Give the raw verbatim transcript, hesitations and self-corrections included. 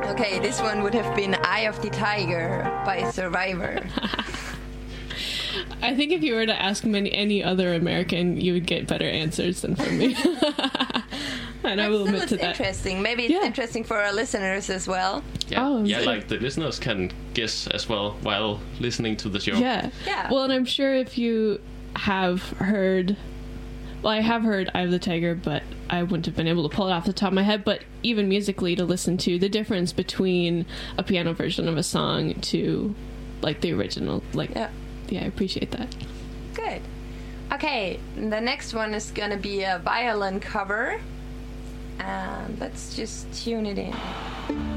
Okay, this one would have been Eye of the Tiger by Survivor. I think if you were to ask many, any other American, you would get better answers than from me. And I will admit to that. Interesting. Maybe it's Yeah. interesting for our listeners as well. Yeah, Oh, yeah, so- like the listeners can guess as well while listening to the show. Yeah. Yeah. Well, and I'm sure if you have heard... Well, I have heard Eye of the Tiger, but I wouldn't have been able to pull it off the top of my head. But even musically, to listen to the difference between a piano version of a song to, like, the original. Like, Yeah. yeah, I appreciate that. Good. Okay, the next one is gonna be a violin cover. And let's just tune it in.